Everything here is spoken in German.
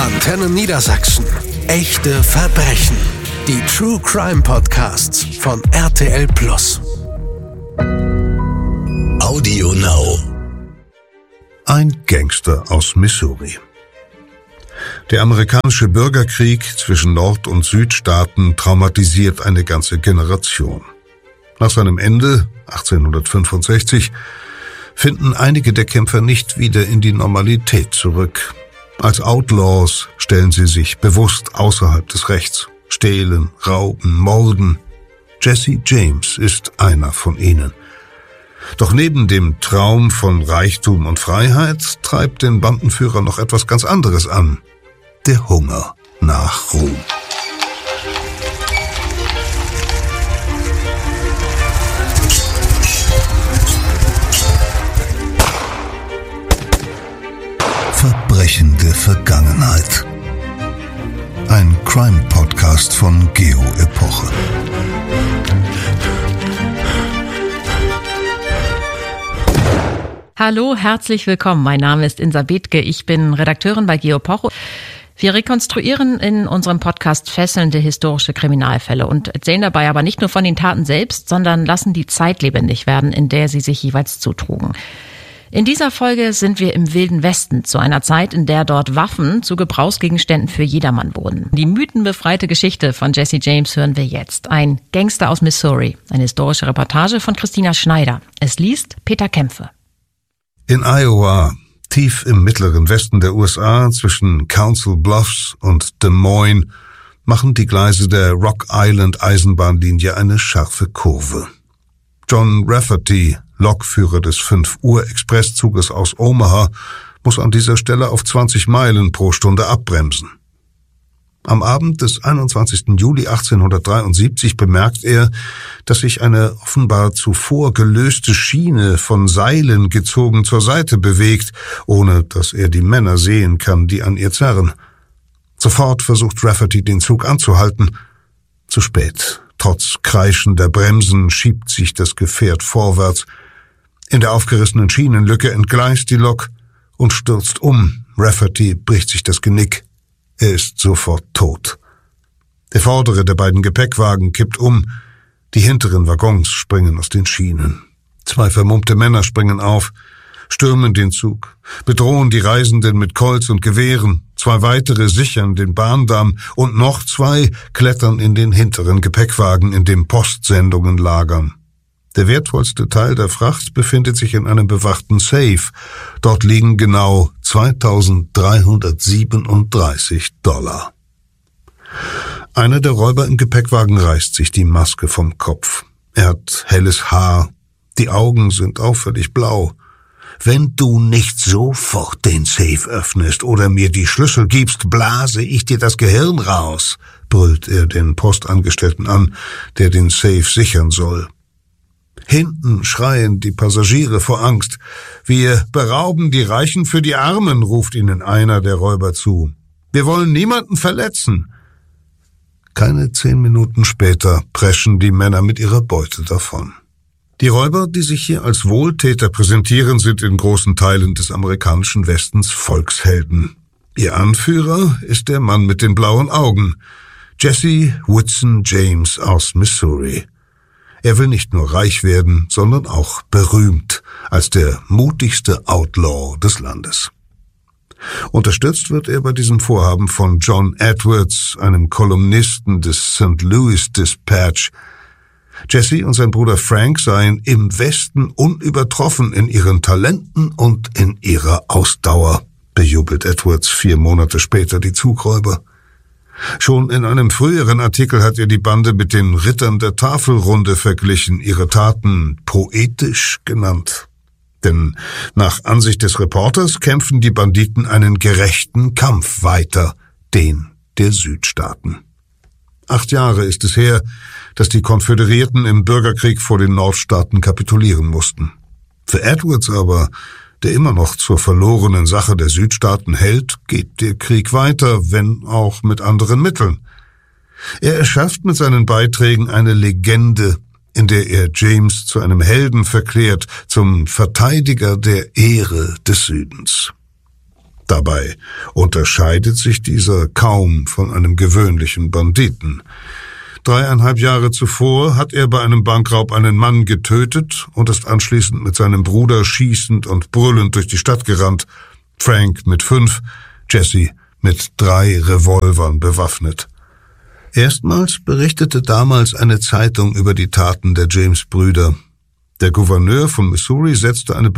Antenne Niedersachsen. Echte Verbrechen. Die True Crime Podcasts von RTL+. Audio Now. Ein Gangster aus Missouri. Der amerikanische Bürgerkrieg zwischen Nord- und Südstaaten traumatisiert eine ganze Generation. Nach seinem Ende, 1865, finden einige der Kämpfer nicht wieder in die Normalität zurück. Als Outlaws stellen sie sich bewusst außerhalb des Rechts, stehlen, rauben, morden. Jesse James ist einer von ihnen. Doch neben dem Traum von Reichtum und Freiheit treibt den Bandenführer noch etwas ganz anderes an: der Hunger nach Ruhm. Verbrechende Vergangenheit. Ein Crime-Podcast von Geo Epoche. Hallo, herzlich willkommen. Mein Name ist Insa Bethke. Ich bin Redakteurin bei Geo Epoche. Wir rekonstruieren in unserem Podcast fesselnde historische Kriminalfälle und erzählen dabei aber nicht nur von den Taten selbst, sondern lassen die Zeit lebendig werden, in der sie sich jeweils zutrugen. In dieser Folge sind wir im Wilden Westen, zu einer Zeit, in der dort Waffen zu Gebrauchsgegenständen für jedermann wurden. Die mythenbefreite Geschichte von Jesse James hören wir jetzt. Ein Gangster aus Missouri. Eine historische Reportage von Christina Schneider. Es liest Peter Kämpfe. In Iowa, tief im mittleren Westen der USA, zwischen Council Bluffs und Des Moines, machen die Gleise der Rock Island Eisenbahnlinie eine scharfe Kurve. John Rafferty, Lokführer des 5-Uhr-Expresszuges aus Omaha, muss an dieser Stelle auf 20 Meilen pro Stunde abbremsen. Am Abend des 21. Juli 1873 bemerkt er, dass sich eine offenbar zuvor gelöste Schiene von Seilen gezogen zur Seite bewegt, ohne dass er die Männer sehen kann, die an ihr zerren. Sofort versucht Rafferty, den Zug anzuhalten. Zu spät. Trotz kreischender Bremsen schiebt sich das Gefährt vorwärts. In der aufgerissenen Schienenlücke entgleist die Lok und stürzt um. Rafferty bricht sich das Genick. Er ist sofort tot. Der vordere der beiden Gepäckwagen kippt um. Die hinteren Waggons springen aus den Schienen. 2 vermummte Männer springen auf, stürmen den Zug, bedrohen die Reisenden mit Colts und Gewehren. 2 weitere sichern den Bahndamm und noch 2 klettern in den hinteren Gepäckwagen, in dem Postsendungen lagern. Der wertvollste Teil der Fracht befindet sich in einem bewachten Safe. Dort liegen genau $2.337. Einer der Räuber im Gepäckwagen reißt sich die Maske vom Kopf. Er hat helles Haar, die Augen sind auffällig blau. »Wenn du nicht sofort den Safe öffnest oder mir die Schlüssel gibst, blase ich dir das Gehirn raus«, brüllt er den Postangestellten an, der den Safe sichern soll. Hinten schreien die Passagiere vor Angst. »Wir berauben die Reichen für die Armen«, ruft ihnen einer der Räuber zu. »Wir wollen niemanden verletzen.« Keine 10 Minuten später preschen die Männer mit ihrer Beute davon. Die Räuber, die sich hier als Wohltäter präsentieren, sind in großen Teilen des amerikanischen Westens Volkshelden. Ihr Anführer ist der Mann mit den blauen Augen, Jesse Woodson James aus Missouri. Er will nicht nur reich werden, sondern auch berühmt als der mutigste Outlaw des Landes. Unterstützt wird er bei diesem Vorhaben von John Edwards, einem Kolumnisten des St. Louis Dispatch. Jesse und sein Bruder Frank seien im Westen unübertroffen in ihren Talenten und in ihrer Ausdauer, bejubelt Edwards 4 Monate später die Zugräuber. Schon in einem früheren Artikel hat er die Bande mit den Rittern der Tafelrunde verglichen, ihre Taten poetisch genannt. Denn nach Ansicht des Reporters kämpfen die Banditen einen gerechten Kampf weiter, den der Südstaaten. 8 Jahre ist es her, dass die Konföderierten im Bürgerkrieg vor den Nordstaaten kapitulieren mussten. Für Edwards aber, der immer noch zur verlorenen Sache der Südstaaten hält, geht der Krieg weiter, wenn auch mit anderen Mitteln. Er erschafft mit seinen Beiträgen eine Legende, in der er James zu einem Helden verklärt, zum Verteidiger der Ehre des Südens. Dabei unterscheidet sich dieser kaum von einem gewöhnlichen Banditen. 3,5 Jahre zuvor hat er bei einem Bankraub einen Mann getötet und ist anschließend mit seinem Bruder schießend und brüllend durch die Stadt gerannt. Frank mit 5, Jesse mit 3 Revolvern bewaffnet. Erstmals berichtete damals eine Zeitung über die Taten der James-Brüder. Der Gouverneur von Missouri setzte eine